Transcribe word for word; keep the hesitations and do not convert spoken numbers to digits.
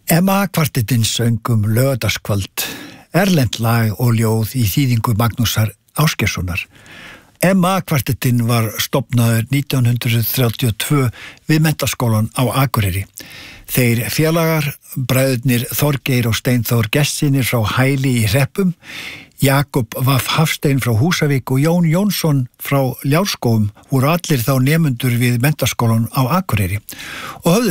Emma-kvartettinn söng um laugardagskvöld, erlent lag og ljóð í þýðingu Magnúsar Ásgeirssonar. Emma-kvartettinn var stofnaður nítján hundrað þrjátíu og tvö við Menntaskólann á Akureyri. Þeir félagar, bræðurnir Þorgeir og Steinþór Gestsynir frá Hæli í Hreppum, Jakob Vaff Hafstein frá Húsavík og Jón Jónsson frá Ljárskógum voru allir þá nemendur við Menntaskólann á Akureyri og höfðu